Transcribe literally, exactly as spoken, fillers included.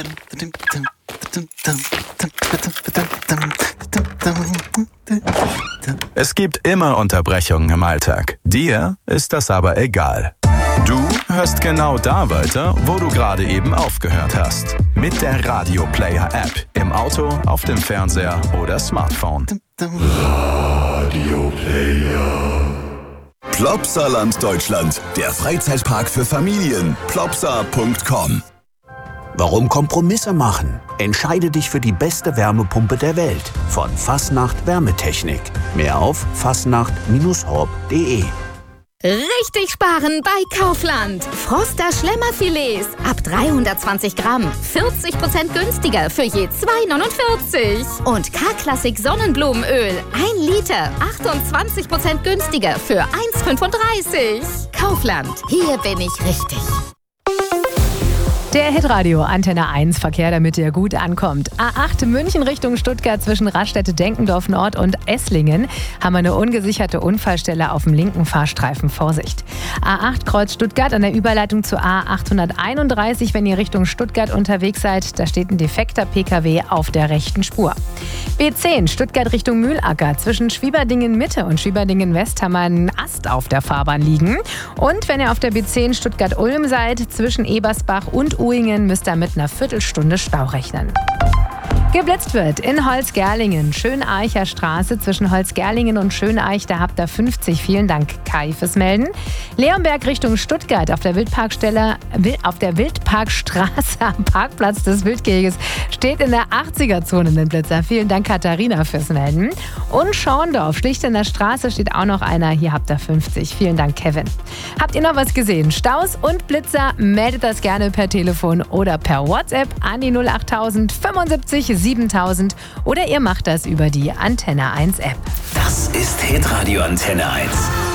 Es gibt immer Unterbrechungen im Alltag. Dir ist das aber egal. Du hörst genau da weiter, wo du gerade eben aufgehört hast. Mit der Radio Player App. Im Auto, auf dem Fernseher oder Smartphone. Radio Player. Plopsaland Deutschland. Der Freizeitpark für Familien. plopsa punkt com. Warum Kompromisse machen? Entscheide dich für die beste Wärmepumpe der Welt. Von Fasnacht Wärmetechnik. Mehr auf fasnacht Bindestrich horb punkt de. Richtig sparen bei Kaufland. Froster Schlemmerfilets ab dreihundertzwanzig Gramm. vierzig Prozent günstiger für je zwei neunundvierzig. Und K-Klassik Sonnenblumenöl. ein Liter. achtundzwanzig Prozent günstiger für eins fünfunddreißig. Kaufland. Hier bin ich richtig. Der Hitradio Antenne eins Verkehr, damit ihr gut ankommt. A acht München Richtung Stuttgart zwischen Raststätte-Denkendorf Nord und Esslingen haben wir eine ungesicherte Unfallstelle auf dem linken Fahrstreifen. Vorsicht. A acht Kreuz Stuttgart an der Überleitung zu A achthunderteinunddreißig, wenn ihr Richtung Stuttgart unterwegs seid. Da steht ein defekter P K W auf der rechten Spur. B zehn Stuttgart Richtung Mühlacker. Zwischen Schwieberdingen Mitte und Schwieberdingen West haben wir einen Ast auf der Fahrbahn liegen. Und wenn ihr auf der B zehn Stuttgart-Ulm seid, zwischen Ebersbach und Uingen müsst ihr mit einer Viertelstunde Stau rechnen. Geblitzt wird in Holzgerlingen, Schöneicher Straße zwischen Holzgerlingen und Schöneich, da habt ihr fünfzig. Vielen Dank, Kai, fürs Melden. Leonberg Richtung Stuttgart auf der Wildparkstelle, auf der Wildparkstraße am Parkplatz des Wildgeheges steht in der achtziger-Zone ein Blitzer. Vielen Dank, Katharina, fürs Melden. Und Schorndorf, schlicht in der Straße steht auch noch einer. Hier habt ihr fünfzig. Vielen Dank, Kevin. Habt ihr noch was gesehen? Staus und Blitzer, meldet das gerne per Telefon oder per WhatsApp an die null achttausend fünfundsiebzig siebentausend oder ihr macht das über die Antenne eins App. Das ist Hitradio Antenne eins.